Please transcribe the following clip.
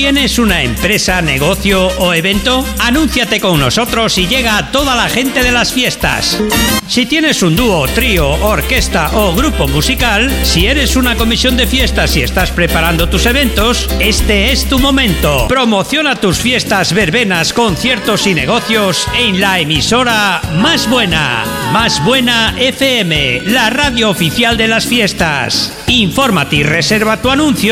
¿Tienes una empresa, negocio o evento? Anúnciate con nosotros y llega a toda la gente de las fiestas. Si tienes un dúo, trío, orquesta o grupo musical, si eres una comisión de fiestas y estás preparando tus eventos, este es tu momento. Promociona tus fiestas, verbenas, conciertos y negocios en la emisora Más Buena. Más Buena FM, la radio oficial de las fiestas. Infórmate y reserva tu anuncio